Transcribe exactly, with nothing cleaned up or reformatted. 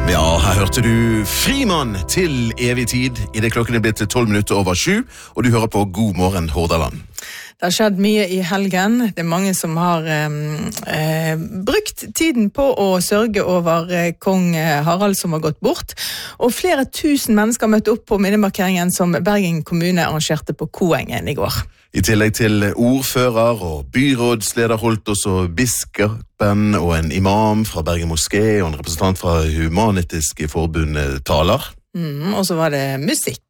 Ja, her hørte du Frimann til evig tid. I det klokken er blitt tolv minutter over sju, og du hører på God morgen Hordaland. Det har skjedd mye i helgen. Det er mange som har eh, eh, brukt tiden på å sørge over eh, kong Harald som har gått bort. Og flere tusen mennesker møtte opp på minnemarkeringen som Bergen kommune arrangerte på Koengen i går. I tillegg til ordfører og byrådsleder holdt også biskopen og en imam fra Bergen Moské og en representant fra Human-Etisk Forbund taler. Mm, og så var det musikk